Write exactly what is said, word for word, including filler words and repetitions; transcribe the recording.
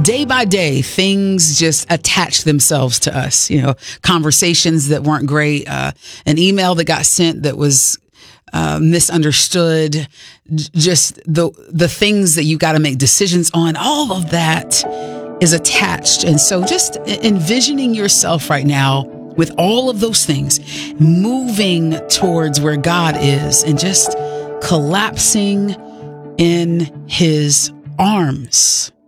day by day, things just attach themselves to us. You know, conversations that weren't great, uh, an email that got sent that was uh, misunderstood, j- just the the things that you got to make decisions on. All of that is attached, and so just envisioning yourself right now with all of those things, moving towards where God is, and just collapsing in His arms.